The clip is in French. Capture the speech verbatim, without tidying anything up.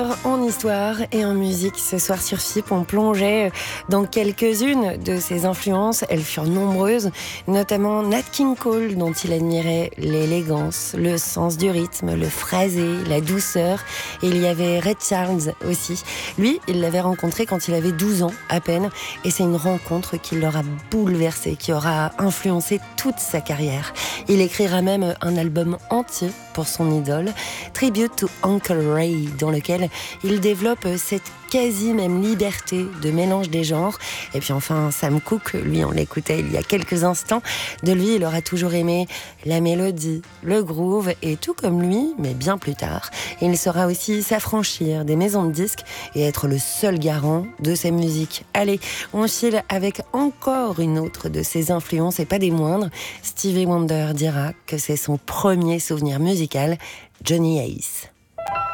En histoire et en musique, ce soir sur F I P, on plongeait dans quelques-unes de ses influences. Elles furent nombreuses, notamment Nat King Cole, dont il admirait l'élégance, le sens du rythme, le phrasé, la douceur. Et il y avait Ray Charles aussi. Lui, il l'avait rencontré quand il avait douze ans à peine, et c'est une rencontre qui l'aura bouleversé, qui aura influencé toute sa carrière. Il écrira même un album entier pour son idole, Tribute to Uncle Ray, dans lequel il développe cette quasi même liberté de mélange des genres. Et puis enfin, Sam Cooke, lui, on l'écoutait il y a quelques instants, de lui, il aura toujours aimé la mélodie, le groove, et tout comme lui, mais bien plus tard, il saura aussi s'affranchir des maisons de disques et être le seul garant de sa musique. Allez, on file avec encore une autre de ses influences, et pas des moindres. Stevie Wonder dira que c'est son premier souvenir musical, Johnny Ace.